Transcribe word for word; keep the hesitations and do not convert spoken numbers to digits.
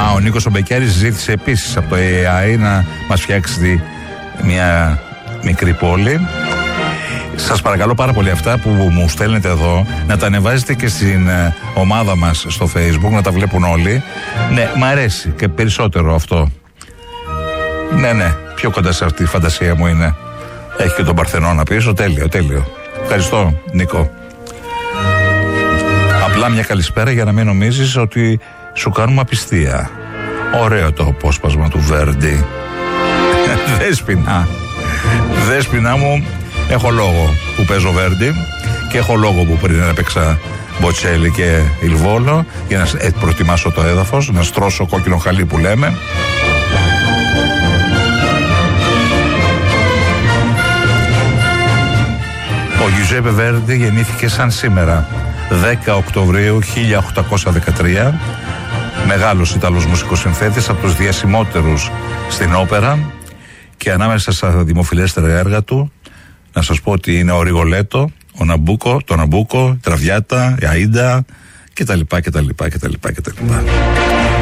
Α, ο Νίκος ο Μπεκιάρης ζήτησε επίσης από το έι άι να μας φτιάξει μια μικρή πόλη. Σας παρακαλώ πάρα πολύ αυτά που μου στέλνετε εδώ να τα ανεβάζετε και στην ομάδα μας στο Facebook, να τα βλέπουν όλοι. Ναι, μ' αρέσει και περισσότερο αυτό. Ναι, ναι, πιο κοντά σε αυτή η φαντασία μου είναι. Έχει και τον Παρθενώνα πίσω, τέλειο, τέλειο. Ευχαριστώ, Νίκο. Απλά μια καλησπέρα για να μην νομίζεις ότι σου κάνουμε απιστία. Ωραίο το απόσπασμα του Βέρντι. Δέσποινα. Δέσποινα μου, έχω λόγο που παίζω Βέρντι και έχω λόγο που πριν έπαιξα Μποτσέλη και Ιλβόλο για να προετοιμάσω το έδαφος, να στρώσω κόκκινο χαλί που λέμε. Ο Γιουζέπε Βέρντι γεννήθηκε σαν σήμερα, δέκα Οκτωβρίου χίλια οκτακόσια δεκατρία, μεγάλος Ιταλός μουσικοσυνθέτης, από τους διασημότερους στην όπερα, και ανάμεσα στα δημοφιλέστερα έργα του να σας πω ότι είναι ο Ριγολέτο, ο Ναμπούκο, το Ναμπούκο, η Τραβιάτα, η Αΐντα κτλ κτλ κτλ κτλ.